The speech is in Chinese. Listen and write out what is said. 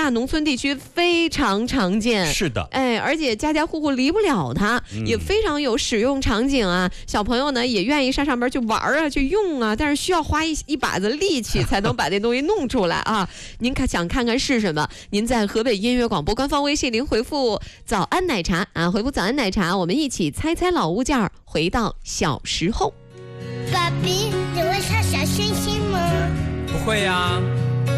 大农村地区非常常见。 是的， 而且家家户户离不了它，也非常有使用场景啊。小朋友呢也愿意上边去玩啊，去用啊，但是需要花一把子力气才能把这东西弄出来啊。您想看看是什么？您在河北音乐广播官方微信您回复“早安奶茶”啊，回复“早安奶茶”，我们一起猜猜老物件，回到小时候。 爸比，你会唱小星星吗？ 不会呀。